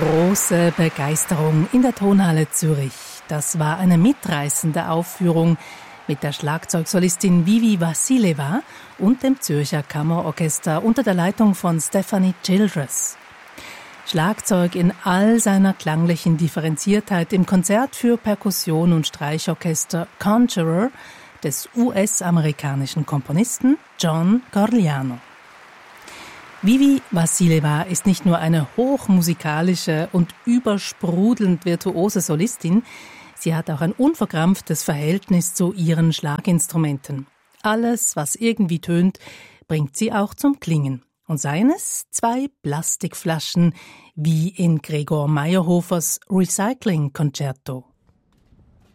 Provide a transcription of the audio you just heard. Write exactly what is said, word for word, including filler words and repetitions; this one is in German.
Große Begeisterung in der Tonhalle Zürich. Das war eine mitreißende Aufführung mit der Schlagzeugsolistin Vivi Vassileva und dem Zürcher Kammerorchester unter der Leitung von Stephanie Childress. Schlagzeug in all seiner klanglichen Differenziertheit im Konzert für Perkussion und Streichorchester Conjurer des U S-amerikanischen Komponisten John Gorliano. Vivi Vassileva ist nicht nur eine hochmusikalische und übersprudelnd virtuose Solistin, sie hat auch ein unverkrampftes Verhältnis zu ihren Schlaginstrumenten. Alles, was irgendwie tönt, bringt sie auch zum Klingen. Und seien es zwei Plastikflaschen, wie in Gregor Meyerhofers Recycling Concerto.